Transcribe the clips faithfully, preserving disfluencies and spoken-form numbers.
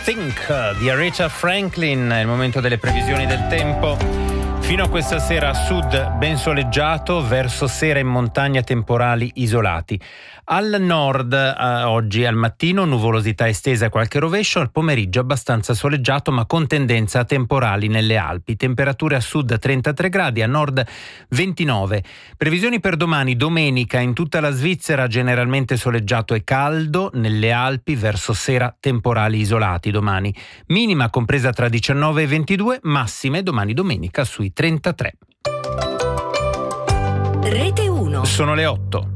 Think di Aretha Franklin. È il momento delle previsioni del tempo. Fino a questa sera sud ben soleggiato, verso sera in montagna temporali isolati. Al nord eh, oggi al mattino nuvolosità estesa e qualche rovescio, al pomeriggio abbastanza soleggiato ma con tendenza a temporali nelle Alpi. Temperature a sud trentatré gradi, a nord ventinove. Previsioni per domani, domenica in tutta la Svizzera generalmente soleggiato e caldo, nelle Alpi verso sera temporali isolati domani. Minima compresa tra diciannove e ventidue, massime domani domenica sui trentatré. Rete uno. Sono le otto.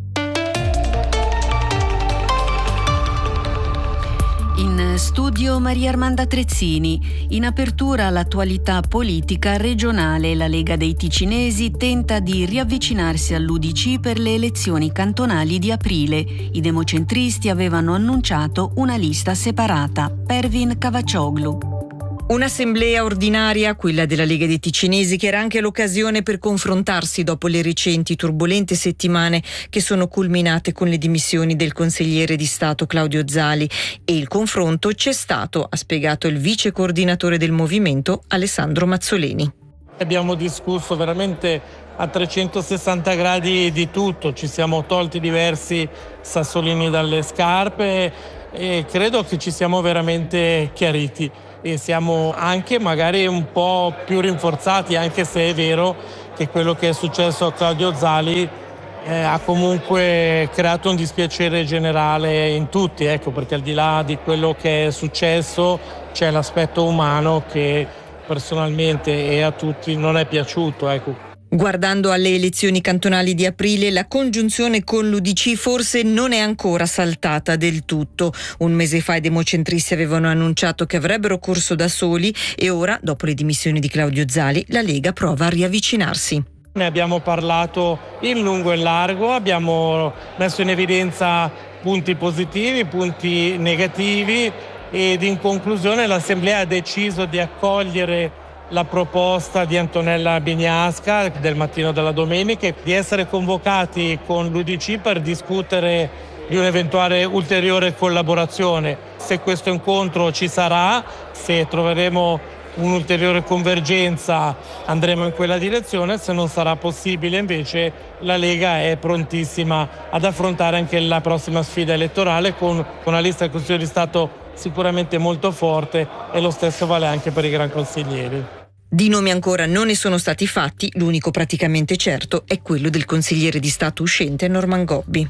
In studio Maria Armanda Trezzini. In apertura l'attualità politica regionale. La Lega dei Ticinesi tenta di riavvicinarsi all'U D C per le elezioni cantonali di aprile. I democentristi avevano annunciato una lista separata. Pervin Cavaccioglu. Un'assemblea ordinaria, quella della Lega dei Ticinesi, che era anche l'occasione per confrontarsi dopo le recenti turbolente settimane che sono culminate con le dimissioni del consigliere di Stato Claudio Zali. E il confronto c'è stato, ha spiegato il vice coordinatore del movimento Alessandro Mazzoleni. Abbiamo discusso veramente a trecentosessanta gradi di tutto, ci siamo tolti diversi sassolini dalle scarpe e credo che ci siamo veramente chiariti. E siamo anche magari un po' più rinforzati, anche se è vero che quello che è successo a Claudio Zali eh, ha comunque creato un dispiacere generale in tutti, ecco, perché al di là di quello che è successo c'è l'aspetto umano che personalmente e a tutti non è piaciuto, ecco. Guardando alle elezioni cantonali di aprile, la congiunzione con l'U D C forse non è ancora saltata del tutto. Un mese fa i democentristi avevano annunciato che avrebbero corso da soli e ora, dopo le dimissioni di Claudio Zali, la Lega prova a riavvicinarsi. Ne abbiamo parlato in lungo e in largo, abbiamo messo in evidenza punti positivi, punti negativi ed in conclusione l'Assemblea ha deciso di accogliere la proposta di Antonella Bignasca del mattino della domenica e di essere convocati con l'U D C per discutere di un'eventuale ulteriore collaborazione. Se questo incontro ci sarà, se troveremo un'ulteriore convergenza andremo in quella direzione, se non sarà possibile invece la Lega è prontissima ad affrontare anche la prossima sfida elettorale con una lista del Consiglio di Stato sicuramente molto forte e lo stesso vale anche per i gran consiglieri. Di nomi ancora non ne sono stati fatti, l'unico praticamente certo è quello del consigliere di Stato uscente Norman Gobbi.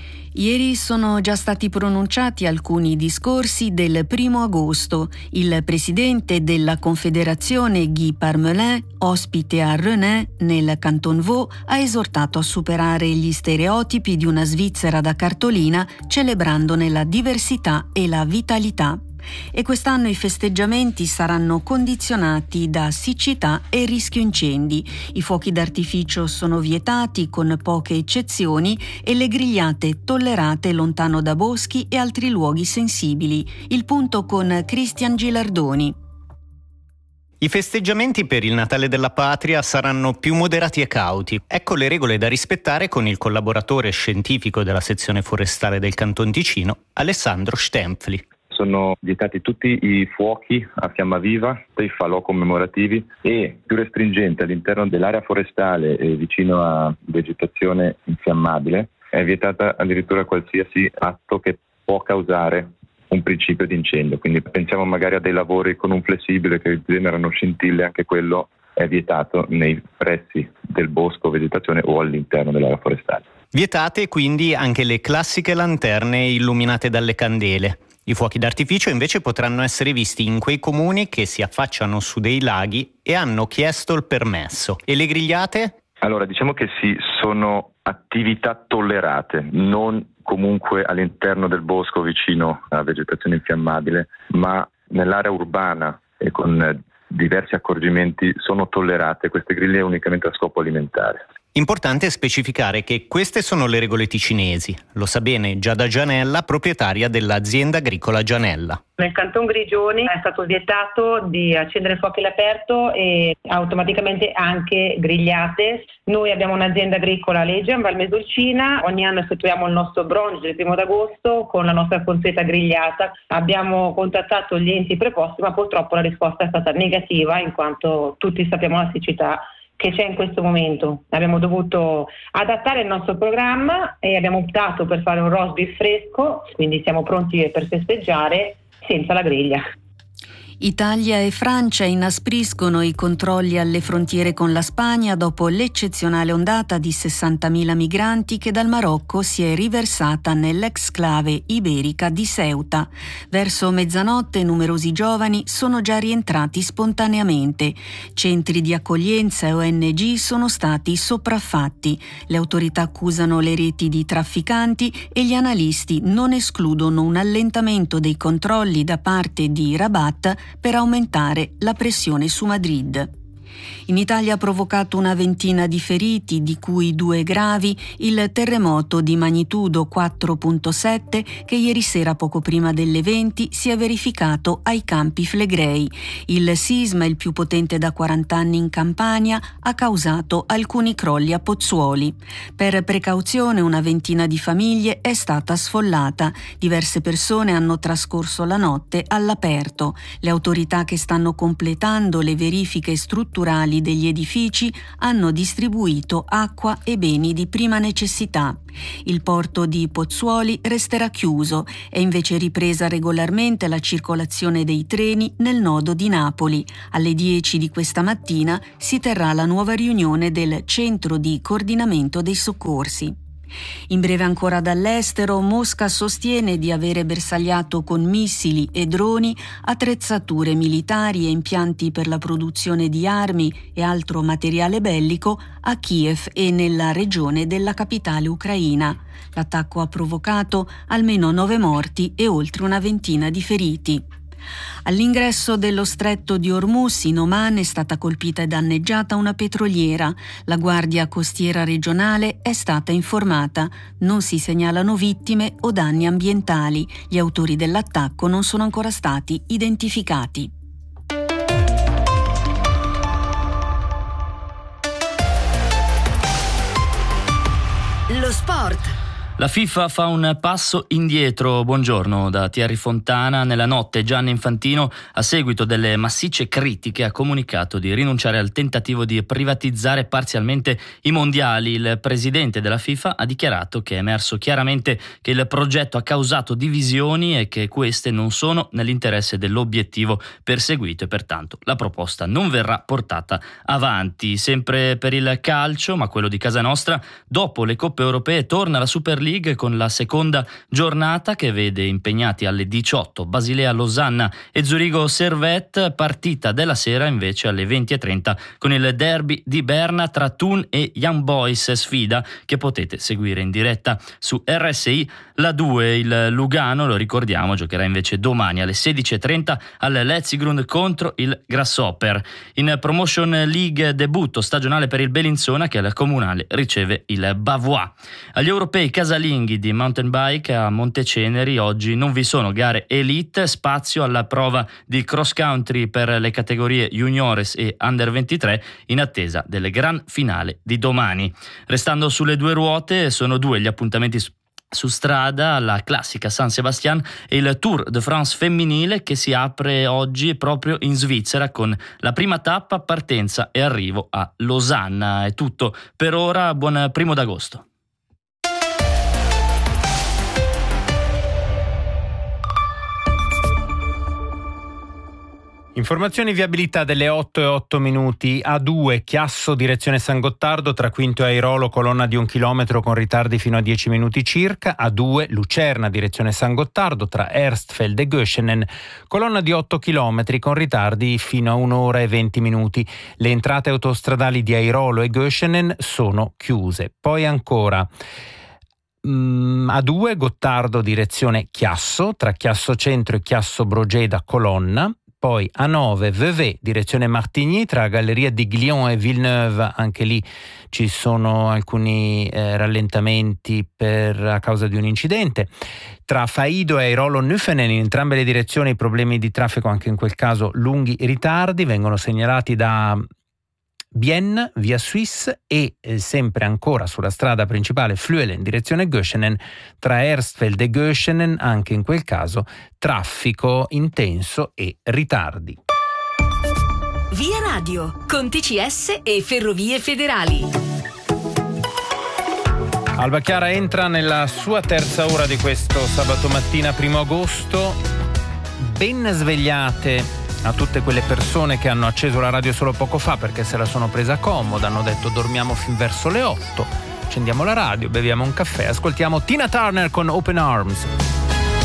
Ieri sono già stati pronunciati alcuni discorsi del primo agosto. Il presidente della Confederazione Guy Parmelin, ospite a Rennes nel Canton Vaud, ha esortato a superare gli stereotipi di una Svizzera da cartolina, celebrandone la diversità e la vitalità. E quest'anno i festeggiamenti saranno condizionati da siccità e rischio incendi. I fuochi d'artificio sono vietati con poche eccezioni e le grigliate tollerate lontano da boschi e altri luoghi sensibili. Il punto con Cristian Gilardoni. I festeggiamenti per il Natale della Patria saranno più moderati e cauti. Ecco le regole da rispettare con il collaboratore scientifico della sezione forestale del Canton Ticino, Alessandro Stempfli. Sono vietati tutti i fuochi a fiamma viva, i falò commemorativi e più restringente all'interno dell'area forestale e vicino a vegetazione infiammabile è vietata addirittura qualsiasi atto che può causare un principio di incendio. Quindi pensiamo magari a dei lavori con un flessibile che generano scintille, anche quello è vietato nei pressi del bosco, vegetazione o all'interno dell'area forestale. Vietate quindi anche le classiche lanterne illuminate dalle candele. I fuochi d'artificio invece potranno essere visti in quei comuni che si affacciano su dei laghi e hanno chiesto il permesso. E le grigliate? Allora, diciamo che sì, sono attività tollerate, non comunque all'interno del bosco vicino a vegetazione infiammabile, ma nell'area urbana e con diversi accorgimenti sono tollerate queste griglie unicamente a scopo alimentare. Importante specificare che queste sono le regole ticinesi, lo sa bene Giada Gianella, proprietaria dell'azienda agricola Gianella. Nel Canton Grigioni è stato vietato di accendere fuochi all'aperto e automaticamente anche grigliate. Noi abbiamo un'azienda agricola Legia in Val Mesolcina, ogni anno effettuiamo il nostro brunch il primo d'agosto con la nostra consueta grigliata. Abbiamo contattato gli enti preposti, ma purtroppo la risposta è stata negativa, in quanto tutti sappiamo la siccità che c'è in questo momento. Abbiamo dovuto adattare il nostro programma e abbiamo optato per fare un roast beef fresco, quindi siamo pronti per festeggiare senza la griglia. Italia e Francia inaspriscono i controlli alle frontiere con la Spagna dopo l'eccezionale ondata di sessantamila migranti che dal Marocco si è riversata nell'exclave iberica di Ceuta. Verso mezzanotte numerosi giovani sono già rientrati spontaneamente. Centri di accoglienza e O N G sono stati sopraffatti. Le autorità accusano le reti di trafficanti e gli analisti non escludono un allentamento dei controlli da parte di Rabat per aumentare la pressione su Madrid. In Italia ha provocato una ventina di feriti, di cui due gravi, il terremoto di magnitudo quattro virgola sette che ieri sera poco prima delle venti si è verificato ai Campi Flegrei. Il sisma, il più potente da quaranta anni in Campania, ha causato alcuni crolli a Pozzuoli. Per precauzione una ventina di famiglie è stata sfollata. Diverse persone hanno trascorso la notte all'aperto. Le autorità che stanno completando le verifiche strutturali degli edifici hanno distribuito acqua e beni di prima necessità. Il porto di Pozzuoli resterà chiuso, è invece ripresa regolarmente la circolazione dei treni nel nodo di Napoli. Alle dieci di questa mattina si terrà la nuova riunione del Centro di Coordinamento dei Soccorsi. In breve ancora dall'estero, Mosca sostiene di avere bersagliato con missili e droni attrezzature militari e impianti per la produzione di armi e altro materiale bellico a Kiev e nella regione della capitale ucraina. L'attacco ha provocato almeno nove morti e oltre una ventina di feriti. All'ingresso dello stretto di Hormuz in Oman è stata colpita e danneggiata una petroliera. La Guardia Costiera regionale è stata informata. Non si segnalano vittime o danni ambientali. Gli autori dell'attacco non sono ancora stati identificati. Lo sport. La FIFA fa un passo indietro. Buongiorno da Thierry Fontana. Nella notte Gianni Infantino, a seguito delle massicce critiche, ha comunicato di rinunciare al tentativo di privatizzare parzialmente i mondiali. Il presidente della FIFA ha dichiarato che è emerso chiaramente che il progetto ha causato divisioni e che queste non sono nell'interesse dell'obiettivo perseguito e pertanto la proposta non verrà portata avanti. Sempre per il calcio, ma quello di casa nostra, dopo le coppe europee torna la Super League con la seconda giornata che vede impegnati alle diciotto Basilea Losanna e Zurigo Servette, partita della sera invece alle venti e trenta con il derby di Berna tra Thun e Young Boys, sfida che potete seguire in diretta su R S I La due. Il Lugano, lo ricordiamo, giocherà invece domani alle sedici e trenta al Letzigrund contro il Grasshopper. In Promotion League debutto stagionale per il Bellinzona che al Comunale riceve il Bavois. Agli europei casalinghi di mountain bike a Monteceneri oggi non vi sono gare elite, spazio alla prova di cross country per le categorie juniores e under ventitré in attesa delle gran finale di domani. Restando sulle due ruote, sono due gli appuntamenti su strada, la classica San Sebastian e il Tour de France femminile che si apre oggi proprio in Svizzera con la prima tappa, partenza e arrivo a Losanna. È tutto per ora, buon primo d'agosto. Informazioni viabilità delle otto e otto minuti. A due Chiasso direzione San Gottardo tra Quinto e Airolo, colonna di un chilometro con ritardi fino a dieci minuti circa. A due Lucerna direzione San Gottardo tra Erstfeld e Göschenen, colonna di otto chilometri con ritardi fino a un'ora e venti minuti. Le entrate autostradali di Airolo e Göschenen sono chiuse. Poi ancora A due Gottardo direzione Chiasso tra Chiasso Centro e Chiasso Brogeda, colonna. Poi A nove Vevey, direzione Martigny, tra Galleria di Glion e Villeneuve, anche lì ci sono alcuni eh, rallentamenti per, a causa di un incidente. Tra Faido e Airolo-Nüffenen, in entrambe le direzioni problemi di traffico, anche in quel caso lunghi ritardi, vengono segnalati da Bienne, via Suisse, e eh, sempre ancora sulla strada principale Flüelen, direzione Göschenen, tra Erstfeld e Göschenen, anche in quel caso traffico intenso e ritardi. Via Radio, con T C S e Ferrovie Federali. Alba Chiara entra nella sua terza ora di questo sabato mattina primo agosto. Ben svegliate a tutte quelle persone che hanno acceso la radio solo poco fa perché se la sono presa comoda, hanno detto dormiamo fin verso le otto, accendiamo la radio, beviamo un caffè, ascoltiamo Tina Turner con Open Arms.